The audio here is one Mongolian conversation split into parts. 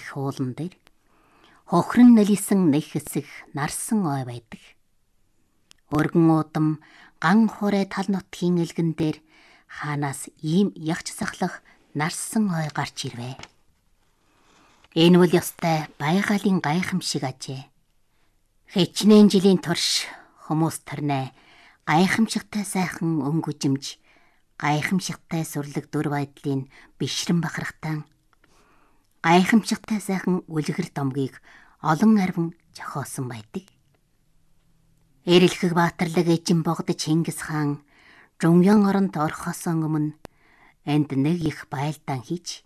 дэх уулан дээр хохрон нэлсэн нэг хэсэг нарсан ой байдаг. Өргөн удам ган хурай тал нутгийн элгэн дээр хаанаас ийм ягч сахлах нарсан ой гарч ирвэ. Энэ бол ёстой байгалийн гайхамшиг ажээ. Хэчнээн жилийн турш хүмүүс төрнө гайхамшигтай сайхан өнгөжимж, гайхамшигтай сүрлэг дүр байдлын бишрэн бахархтан, гайхамшигтай сайхан үлгэр домгийг олон арвин зохиосон байдаг. Эрэлхэг баатарлаг эжин богд Чингис хаан Жунгян оронд орохоос өмнө энд нэг их байлдаан хийж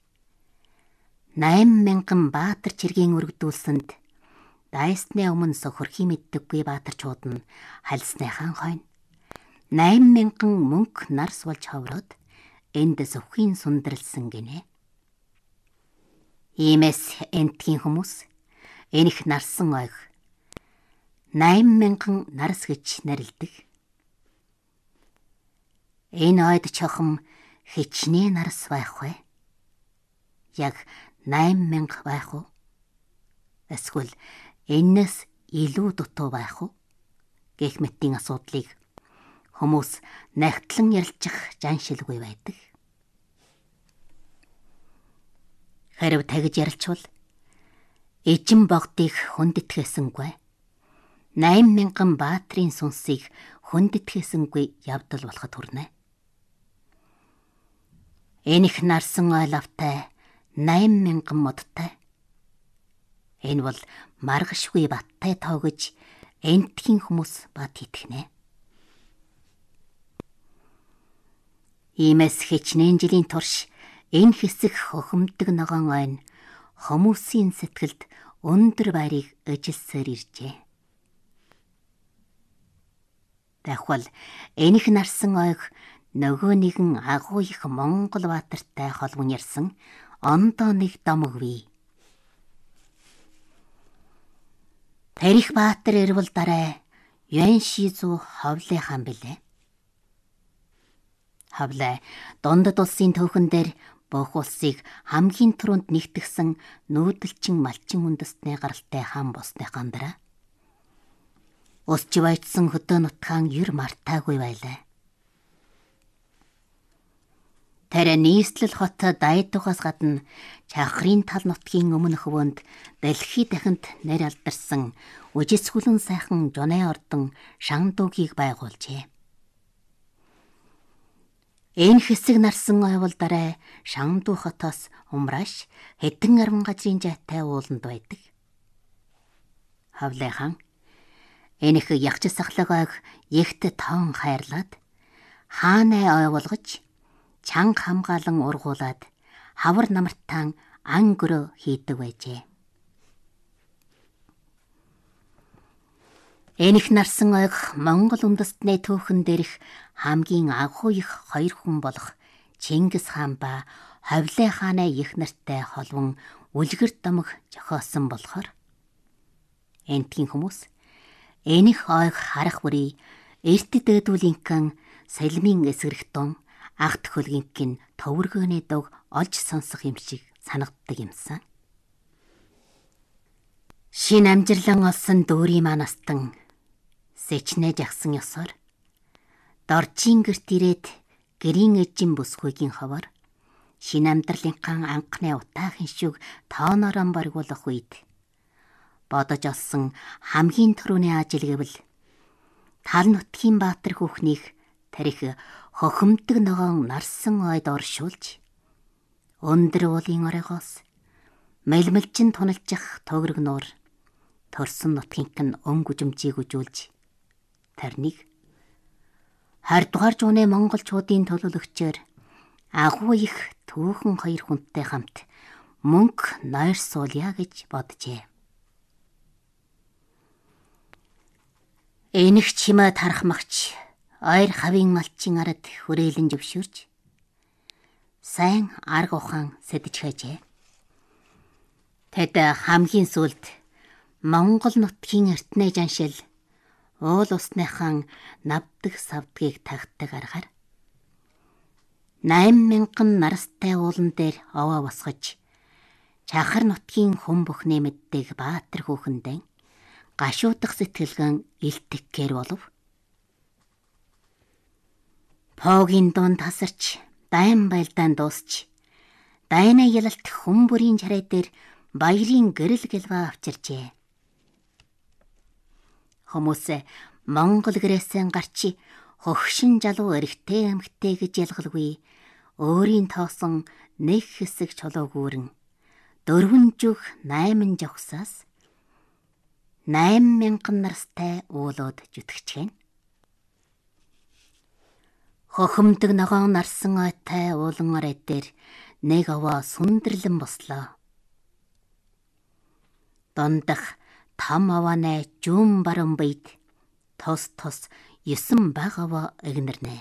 8,000 баатар чиргийн өргөдүүлсэнд дайсны өмнө сөхөрхий мэддэггүй баатарчууд нь хальсныхан хойно 8,000 мөнх нарс болж ховроод энд зөвхийн сундралсан гинэ. Иймээс энтгийн хүмүүс энэх нарсан ойг 8,000 нарс гэж нэрлэдэг. Энэ ойд чохом хичнээн нарс байх вэ? Яг 8,000 байх уу? Эсвэл энэс илүү дутуу байх уу? Гэх мэтийн асуудлыг хүмүүс нягтлан ярилцах жаншилгүй байдаг. Хэрв тэгж ярилцвал эжин богдыг хүндэтгээсэнгүй, 8,000 баатрын сүнсийг хүндэтгээсэнгүй явдал болоход хүрнэ. Энэх нарсан ойлавтай 8,000 модтай. Энэ бол маргашгүй баттай тоогож энтхийн хүмүүс бат итгэнэ. Иймээс хичнээн жилийн турш энэ хэсэг хөхөмдөг ногоон ойн хүмүүсийн сэтгэлд өндөр байрыг эжилсээр иржээ. Дахвал энэх нарсан ойг нөгөө нэгэн агуу их Монгол баатартай холбон ярьсан ондоо нэг домогвий. Тэрих баатар ирвэл дараа Юан Шизу Ховлын хаан билээ. Ховлын дундад улсын түүхэн дээр бүх улсыг хамгийн түрүүнд нэгтгэсэн нүүдэлчин малчин үндэстний гаралтай хаан босныхан дараа усч баяжсан хөдөө нутгаан юр мартаагүй байлаа. Тэр нийслэл хот дайдугаас гадна чахрын тал нутгийн өмнөх өвөнд дэлхий дахинд нэр алдарсан үжисгүлэн сайхан Жонэ ордон Шандуугийг байгуулжээ. Энэ хэсэг нарсан ойвол дараа Шандуу хотоос умрааш хэдэн арван газрын жайтай ууланд байдаг. Ховлын хаан энэх ягч сахлаг ойг ягт тоон хайрлаад хаанаа ойволгож чанга хамгаалан ургуулад хавар намартаан ангөрөө хийдэг байжээ. Энэх нарсан ойг Монгол үндэстний түүхэн дээрх хамгийн агуу их хоёр хүн болох Чингис хаан ба Ховлын хааны их нартай холбон үлгэр домог зохиосон болохоор энтгийн хүмүүс энэх ойг харах бүрий эрт дээдүүлинхэн салмийн эсгэрхтэн агт хөлгинкийн төвөргөөний дог олж сонсох юм шиг санагддаг юмсан. Шин амжирлан олсон дүүрийн манастан сэчнэ жагсан ёсоор доржийн гэрт ирээд гэрийн эжин бүсгүйгийн ховор шин амьдралынхан анхны утаахийн шүг тоонорон баргуулах үед бодож олсон хамгийн түрүүний ажил гэвэл тал нутгийн баатар хүүхнийг тарих хохомдөг ногоон нарсан ойд оршуулж өндөр уулын оройгоос мэлмэлжин туналжих төгрөг нуур төрсөн нутгийнхэн өнгөжмжийг үжүүлж тарныг 20 дугаар зууны монголчуудын төлөөлөгчөөр агуу их түүхэн хоёр хүнтэй хамт мөнх нойр суулъя гэж боджээ. Энэх чимээ тарахмагч ойр хавийн малчин арад хүрээлэн зөвшөөрч сайн арга ухаан сэдчхээжээ. Тэд хамгийн сүүлд Монгол нутгийн эртнээ жаншил уул усныхан навдаг савдгийг тагтдаг аргаар 8,000 нарастай уулан дээр овоо босгож Чахар нутгийн хүн бүхнээ мэддэг Баатар хүүхэндээ гашуудах сэтгэлгэн илтгэхээр болов. Поогийн дунд тасарч, дайн байлдаан дуусч, дайны ялалт хүн бүрийн чарай дээр баярын гэрэл гэлва авчирчээ. Хүмүүсээ Монгол гэрээсээ гарчи хогшин залуу эрэгтэй эмэгтэй гэж ялгалгүй өөрийн тоосон нэг хэсэг чулуугүүрэн 4 жүх 8 жавхсаас 8,000 нарстай уулууд зүтгэжгэн. Хохимдог ногоон нарсан ойтой уулан орой дээр нэг овоо сүндэрлэн бослоо. Дондох том овоонай жүүм баруун бийд тус 9 бага овоо игнэрнэ.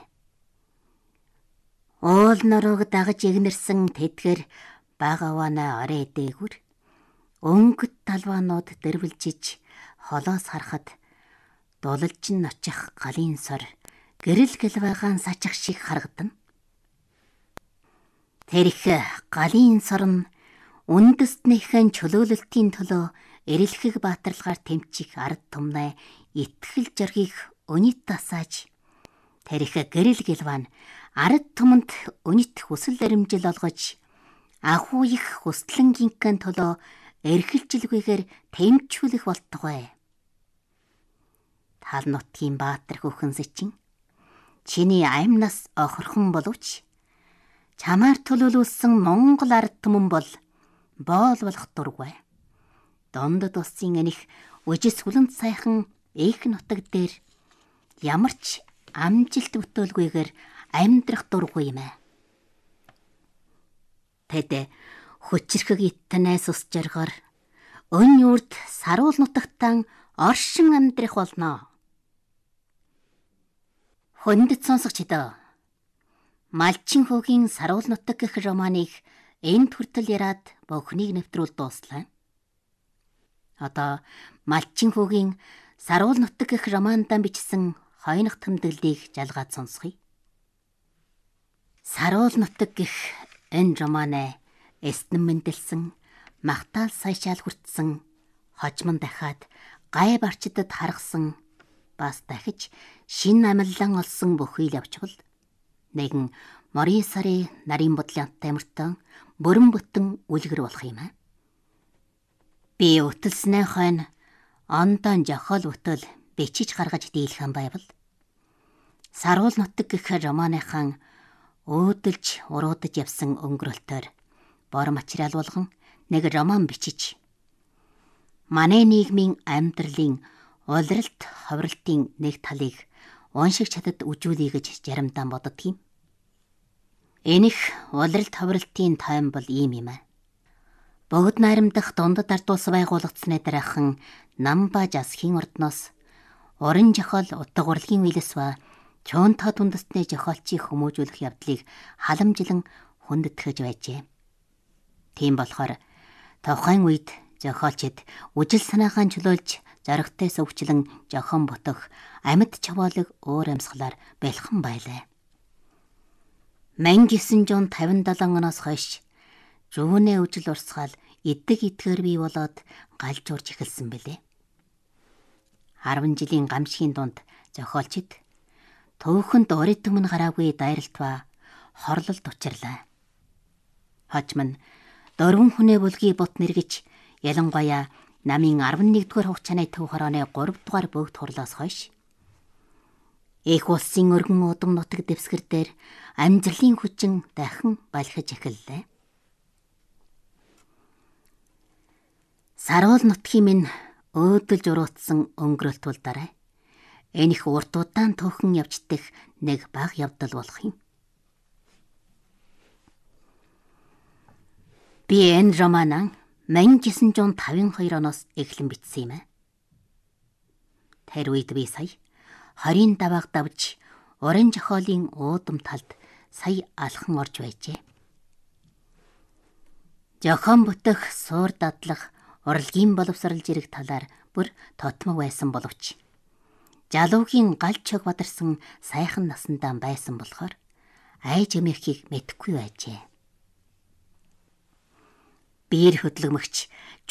Уул нурууг дагаж игнэрсэн тэдгэр бага овоонай орой дээгүр өнгөт талбаанууд дэрвэлжиж холоос харахад дулалж нь очих галын сор гэрэл гэлвагаан сачих шиг харагдана. Тэрх галын сор нь үндэстнийхэн чөлөөлөлтийн төлөө эрэлхэг баатарлагаар тэмчих ард түмнээ итгэл зоргийг өнит тасааж тэрх гэрэл гэлваан ард түмэнд өнит хүсэл баримжил олгож агуу их хүслэнгийнхэн төлөө эрхэлжилгүйгээр тэмчүүлэх болтугай. Тал нутгийн Баатар хүүхэн сэчин чиний аймнаас охорхон боловч чамаар төлөөлүүлсэн Монгол ард түмэн бол боол болох дургүй. Дондод усын энэх үжис хүлэнт сайхан их нутаг дээр ямар ч амжилт бүтээлгүйгээр амьдрах дургүй юм. Тэд хүчрхэг иттэнээс ус жаргар өн юурд саруул нутагтан оршин амьдрах болно. Хөндөд сонсогчдоо Малчин хүүгийн саруул нутаг гэх романыг энд хүртэл яраад бүхнийг нэвтрүүл дууслаа. Одоо Малчин хүүгийн саруул нутаг гэх романдаа бичсэн хойнох тэмдэглэлийг жалгаад сонсгоё. Саруул нутаг гэх энэ романаа эстэн мэндэлсэн, магтаал саяшаал хүртсэн, хожмон дахиад гай барчдад харгасан, бас дахиж шин амиллан олсон бүхий л явчвал нэгэн морин сарын нарийн бодлын тамиртан бүрэн бүтэн үлгэр болох юм. Би өтөлснээ хойно ондон жохол бүтэл бичиж гаргаж дийлхэн байвал саруул нутаг гэх романыхан өөдөлж уруудаж явсан өнгөрөлтөөр бор материал болгон нэг роман бичиж манай нийгмийн амьдралын улиралт ховролтын нэг талыг уншиг чадад үжүүлэе гэж жарамдан боддгийм. Энэх улиралт ховролтын тайм бол ийм юм. Богд найрамдах дундад ардуус байгуулагдсны дараахан Намба засгийн ордноос уран жохол утга урлагийн үйлс ба чуунтаа түндэстний жохолчийг хүмүүжүүлэх явдлыг халамжилан хүндэтгэж байжээ. Тийм болохоор тухайн үед жохолчид үжил санаагаа чөлөөлж зарагтай сөвчлэн жохон бутах амьд чаваалаг өөр амьсгалаар бэлхэн байлаа. 1957 оноос хойш зүүнээ үжил урсгаал эдэг итгэр бий болоод галж урж эхэлсэн бэлээ. 10 жилийн гамшигын дунд зохиолчид төөхөнд урид түмэн гараагүй дайралт ба хорлолд учирлаа. Хожим нь 4 хүнээ бүлгийн бут нэргэж ялангуяа намын 11-р хугацааны төв хорооны 3-р бөгд хурлаас хойш их улсын өргөн удам нутаг дэвсгэр дээр амьдралын хүчин дахин балхиж эхэллээ. Саруул нутгийн минь өөдөлж уруутсан өнгөрөлт бол дараа энэх урт удаан төөхөн явждах нэг бага явдал болох юм. Би энэ романаа 1952 оноос эхлэн бичсэн юм. Тэр үед би сая 20 давааг давж уран жохолын уудам талд сая алхан орж байжээ. Жохон бүтэх суур дадлах урлагийн боловсрал зэрэг талаар бүр тотмог байсан боловч жалуугийн галч чог бадарсан сайхан насандаа байсан болохоор айж эмээхийг мэдэхгүй байжээ. биеэр хөдлөмөгч